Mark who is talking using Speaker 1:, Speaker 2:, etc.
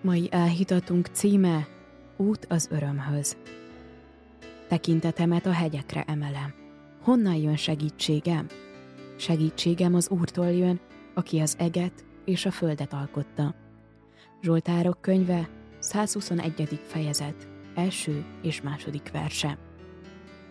Speaker 1: Mai elhitatunk címe Út az örömhöz. Tekintetemet a hegyekre emelem. Honnan jön segítségem? Segítségem az Úrtól jön, aki az eget és a földet alkotta. Zsoltárok könyve, 121. fejezet, 1. és 2. verse.